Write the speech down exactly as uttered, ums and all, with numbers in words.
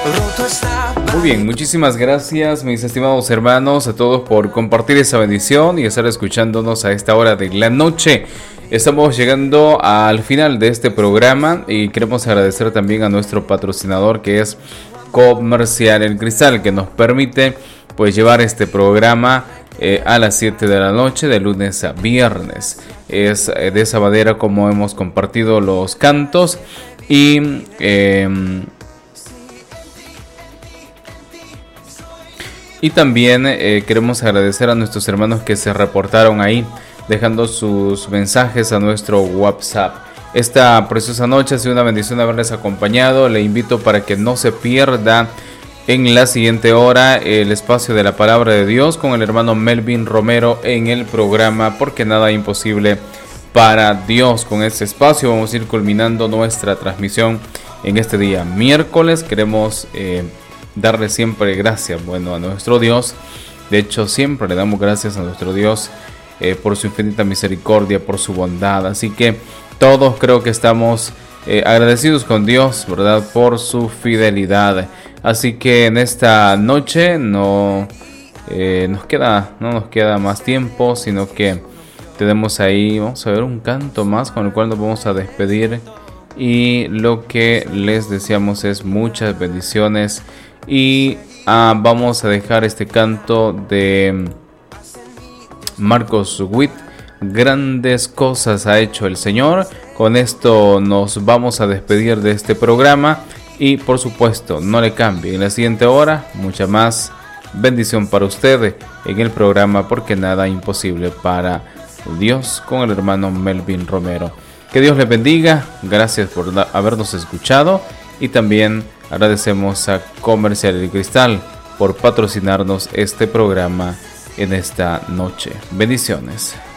Muy bien, muchísimas gracias mis estimados hermanos, a todos por compartir esa bendición y estar escuchándonos a esta hora de la noche. Estamos llegando al final de este programa y queremos agradecer también a nuestro patrocinador, que es Comercial El Cristal, que nos permite pues llevar este programa eh, a las siete de la noche de lunes a viernes. Es eh, de esa manera como hemos compartido los cantos y eh, y también eh, queremos agradecer a nuestros hermanos que se reportaron ahí dejando sus mensajes a nuestro WhatsApp. Esta preciosa noche ha sido una bendición haberles acompañado. Le invito para que no se pierda en la siguiente hora el espacio de la palabra de Dios con el hermano Melvin Romero en el programa Porque Nada Imposible para Dios. Con este espacio vamos a ir culminando nuestra transmisión en este día miércoles. Queremos eh, darle siempre gracias, bueno, a nuestro Dios. De hecho, siempre le damos gracias a nuestro Dios eh, por su infinita misericordia, por su bondad. Así que todos creo que estamos eh, agradecidos con Dios, ¿verdad? Por su fidelidad. Así que en esta noche no eh, nos queda, no nos queda más tiempo, sino que tenemos ahí, vamos a ver un canto más con el cual nos vamos a despedir. Y lo que les deseamos es muchas bendiciones. Y ah, vamos a dejar este canto de Marcos Witt. Grandes cosas ha hecho el Señor. Con esto nos vamos a despedir de este programa. Y por supuesto, no le cambie. En la siguiente hora, mucha más bendición para usted en el programa Porque Nada Imposible para Dios con el hermano Melvin Romero. Que Dios les bendiga. Gracias por habernos escuchado. Y también agradecemos a Comercial El Cristal por patrocinarnos este programa en esta noche. Bendiciones.